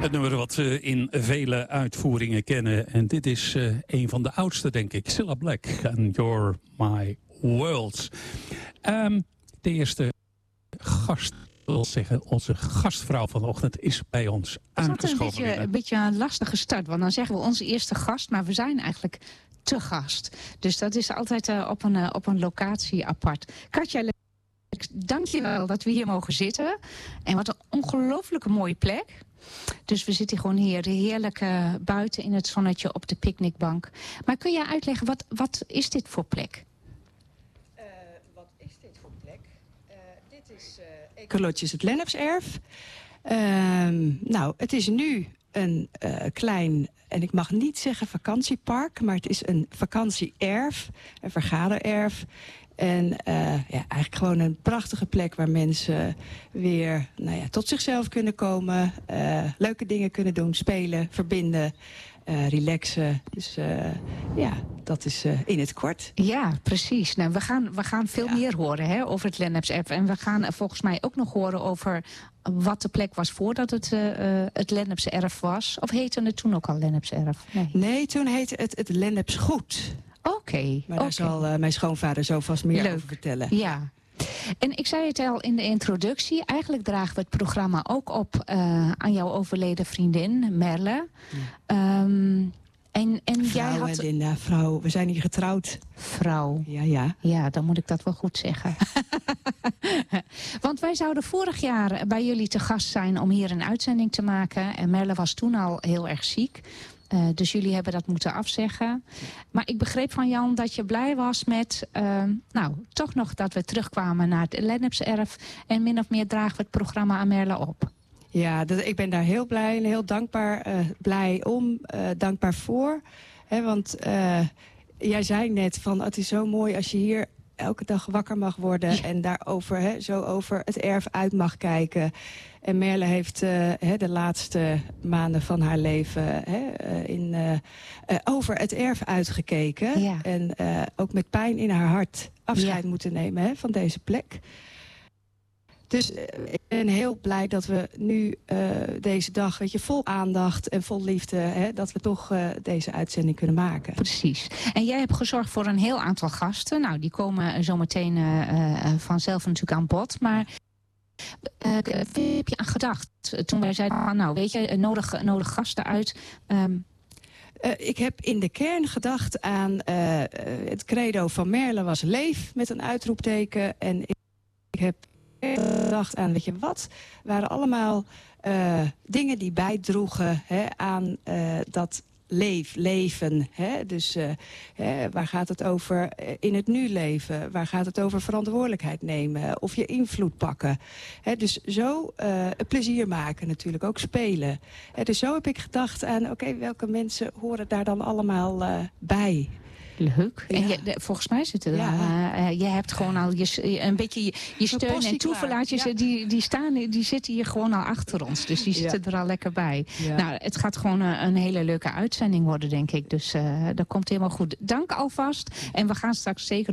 Het nummer wat we in vele uitvoeringen kennen. En dit is een van de oudste, denk ik. Cilla Black en You're My World. De eerste gast, wil zeggen, onze gastvrouw vanochtend is bij ons aangeschoven. Het is een beetje een lastige start. Want dan zeggen we onze eerste gast, maar we zijn eigenlijk te gast. Dus dat is altijd op een locatie apart. Katja, dank je wel dat we hier mogen zitten. En wat een ongelooflijke mooie plek. Dus we zitten gewoon hier heerlijk buiten in het zonnetje op de picknickbank. Maar kun je uitleggen, wat is dit voor plek? Wat is dit voor plek? Dit is Ecolodges het Lennepserf. Het is nu een klein, en ik mag niet zeggen vakantiepark, maar het is een vakantieerf, een vergadererf. En eigenlijk gewoon een prachtige plek waar mensen weer tot zichzelf kunnen komen. Leuke dingen kunnen doen, spelen, verbinden, relaxen. Dus dat is in het kort. Ja, precies. Nou, we gaan veel meer horen over het Lennepserf. En we gaan volgens mij ook nog horen over wat de plek was voordat het Lennepserf was. Of heette het toen ook al Lennepserf? Nee, toen heette het Lennepsgoed. Oké. Maar daar zal mijn schoonvader zo vast meer over vertellen. Ja. En ik zei het al in de introductie. Eigenlijk dragen we het programma ook op aan jouw overleden vriendin, Merle. Ja. Jij had... Linda, vrouw. We zijn hier getrouwd. Vrouw. Ja. Ja, dan moet ik dat wel goed zeggen. Want wij zouden vorig jaar bij jullie te gast zijn om hier een uitzending te maken. En Merle was toen al heel erg ziek. Dus jullie hebben dat moeten afzeggen. Maar ik begreep van Jan dat je blij was met... toch nog dat we terugkwamen naar het Lennepserf. En min of meer dragen we het programma aan Merle op. Ja, ik ben daar heel blij en heel dankbaar. Blij om, dankbaar voor. Want jij zei net van het is zo mooi als je hier elke dag wakker mag worden. Ja. En daarover, zo over het erf uit mag kijken. En Merle heeft de laatste maanden van haar leven over het erf uitgekeken. Ja. En ook met pijn in haar hart afscheid moeten nemen van deze plek. Dus ik ben heel blij dat we nu deze dag, vol aandacht en vol liefde, dat we toch deze uitzending kunnen maken. Precies. En jij hebt gezorgd voor een heel aantal gasten. Nou, die komen zometeen vanzelf natuurlijk aan bod. Maar heb je aan gedacht toen wij zeiden, nodig gasten uit? Ik heb in de kern gedacht aan het credo van Merle was leef met een uitroepteken. En ik heb gedacht aan, wat waren allemaal dingen die bijdroegen aan dat leven. Dus waar gaat het over in het nu leven? Waar gaat het over verantwoordelijkheid nemen? Of je invloed pakken? Dus zo plezier maken natuurlijk, ook spelen. Dus zo heb ik gedacht aan, welke mensen horen daar dan allemaal bij? Leuk. Ja. En volgens mij zitten je hebt gewoon al een beetje je steun en toeverlaatjes. Ja. Die zitten hier gewoon al achter ons. Dus die zitten er al lekker bij. Ja. Nou, het gaat gewoon een hele leuke uitzending worden, denk ik. Dus dat komt helemaal goed. Dank alvast. En we gaan straks zeker